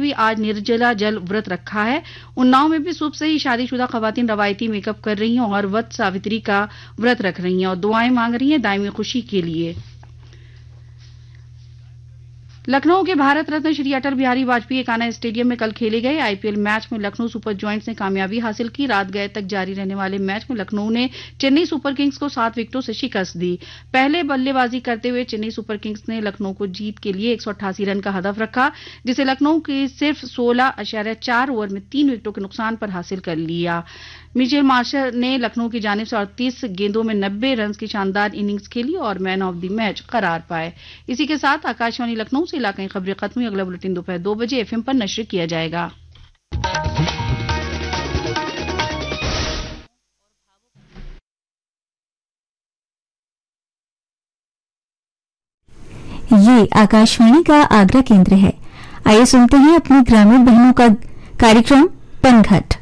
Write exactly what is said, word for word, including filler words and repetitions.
भी आज निर्जला जल व्रत रखा है। उन्नाव में भी सुबह से ही शादीशुदा खवातीन रवायती मेकअप कर रही हैं और वट सावित्री का व्रत रख रही हैं और दुआएं मांग रही हैं दायमी खुशी के लिए। लखनऊ के भारत रत्न श्री अटल बिहारी वाजपेयी एकाना स्टेडियम में कल खेले गए आईपीएल मैच में लखनऊ सुपर जॉयंट्स ने कामयाबी हासिल की। रात गए तक जारी रहने वाले मैच में लखनऊ ने चेन्नई सुपर किंग्स को सात विकेटों से शिकस्त दी। पहले बल्लेबाजी करते हुए चेन्नई सुपर किंग्स ने लखनऊ को जीत के लिए एक सौ अट्ठासी रन का हदफ रखा, जिसे लखनऊ के सिर्फ सोलह अशारिया चार ओवर में तीन विकेटों के नुकसान पर हासिल कर लिया। मिचेल मार्शल ने लखनऊ की जानिब से अड़तीस गेंदों में नब्बे रन की शानदार इनिंग्स खेली और मैन ऑफ द मैच करार पाए। इसी के साथ आकाशवाणी लखनऊ से इलाकाई खबरें खत्म हुई। अगला बुलेटिन दोपहर दो बजे एफएम पर नश्र किया जाएगा। ये आकाशवाणी का आगरा केंद्र है। आइए सुनते हैं अपनी ग्रामीण बहनों का कार्यक्रम पनघट।